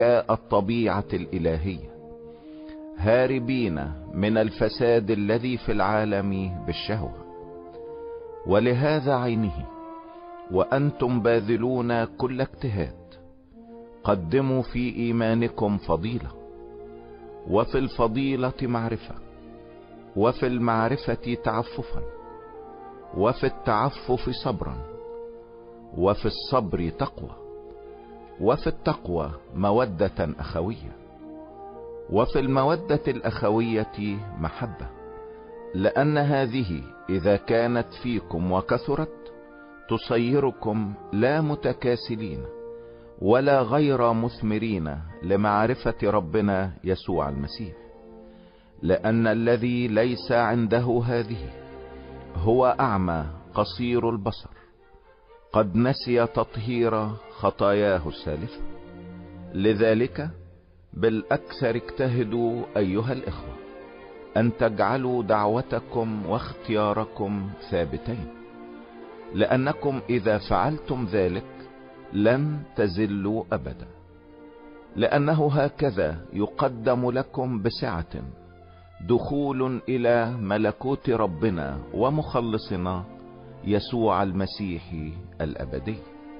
الطبيعة الإلهية، هاربين من الفساد الذي في العالم بالشهوة. ولهذا عينه وأنتم باذلون كل اجتهاد قدموا في إيمانكم فضيلة، وفي الفضيلة معرفة، وفي المعرفة تعففا، وفي التعفف صبرا، وفي الصبر تقوى، وفي التقوى مودة أخوية، وفي المودة الأخوية محبة، لأن هذه إذا كانت فيكم وكثرت تصيركم لا متكاسلين ولا غير مثمرين لمعرفة ربنا يسوع المسيح. لأن الذي ليس عنده هذه هو أعمى قصير البصر، قد نسي تطهير خطاياه السالفة. لذلك بالأكثر اجتهدوا أيها الإخوة أن تجعلوا دعوتكم واختياركم ثابتين، لأنكم إذا فعلتم ذلك لن تزلوا أبدا، لأنه هكذا يقدم لكم بسعة دخول إلى ملكوت ربنا ومخلصنا يسوع المسيح الأبدي.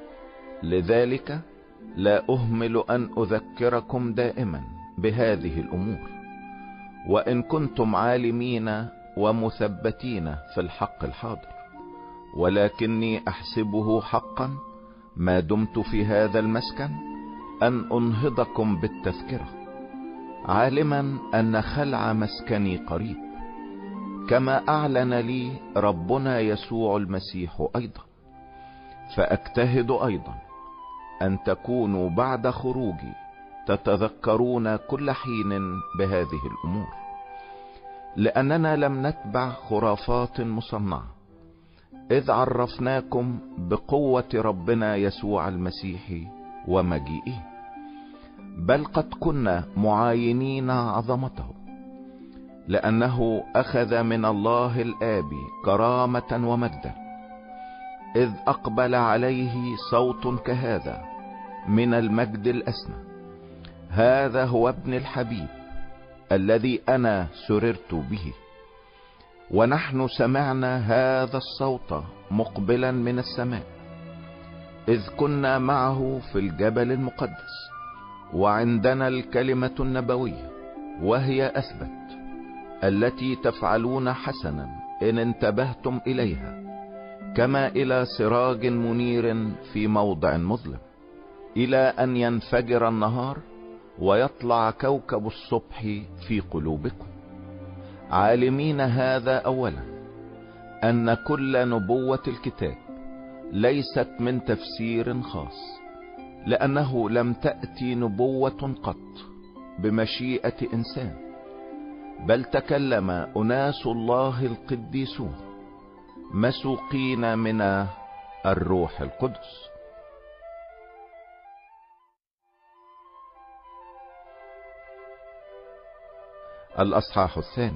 لذلك لا أهمل أن أذكركم دائما بهذه الأمور، وإن كنتم عالمين ومثبتين في الحق الحاضر، ولكني أحسبه حقا ما دمت في هذا المسكن أن أنهضكم بالتذكرة، عالما أن خلع مسكني قريب، كما أعلن لي ربنا يسوع المسيح أيضا. فأجتهد أيضا أن تكونوا بعد خروجي تتذكرون كل حين بهذه الأمور، لأننا لم نتبع خرافات مصنعة، إذ عرفناكم بقوة ربنا يسوع المسيح ومجيئه، بل قد كنا معاينين عظمته، لأنه أخذ من الله الآب كرامة ومجدا، إذ أقبل عليه صوت كهذا من المجد الأسمى: هذا هو ابن الحبيب الذي أنا سررت به. ونحن سمعنا هذا الصوت مقبلا من السماء، إذ كنا معه في الجبل المقدس، وعندنا الكلمة النبوية، وهي أثبت، التي تفعلون حسنا إن انتبهتم إليها، كما إلى سراج منير في موضع مظلم، إلى أن ينفجر النهار ويطلع كوكب الصبح في قلوبكم، عالمين هذا أولا، أن كل نبوة الكتاب ليست من تفسير خاص، لأنه لم تأتي نبوة قط بمشيئة إنسان، بل تكلم أناس الله القديسون مسوقين من الروح القدس. الأصحاح الثاني.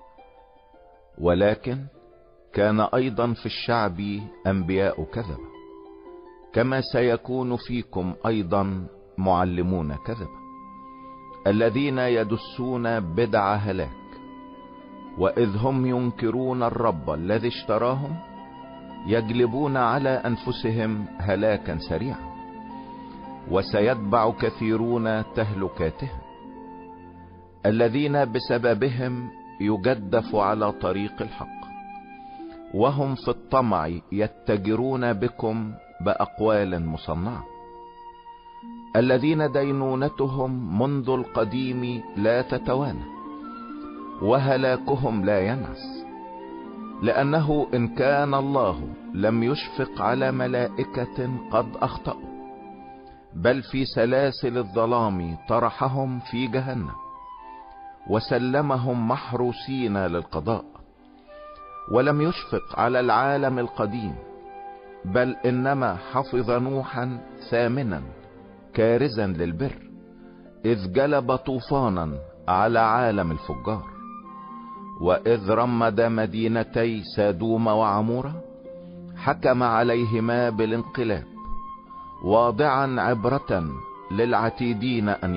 ولكن كان أيضا في الشعب أنبياء كذبة، كما سيكون فيكم أيضا معلمون كذبة، الذين يدسون بدع هلاك، وإذ هم ينكرون الرب الذي اشتراهم يجلبون على أنفسهم هلاكا سريعا، وسيتبع كثيرون تهلكاتهم، الذين بسببهم يجدف على طريق الحق، وهم في الطمع يتجرون بكم بأقوال مصنعة، الذين دينونتهم منذ القديم لا تتوانى، وهلاكهم لا ينعس، لأنه إن كان الله لم يشفق على ملائكة قد أخطأوا، بل في سلاسل الظلام طرحهم في جهنم، وسلمهم محروسين للقضاء، ولم يشفق على العالم القديم، بل إنما حفظ نوحا ثامنا كارزا للبر، إذ جلب طوفانا على عالم الفجار، وإذ رمد مدينتي سادوم وعمورة حكم عليهما بالانقلاب، واضعا عبرة للعتيدين ان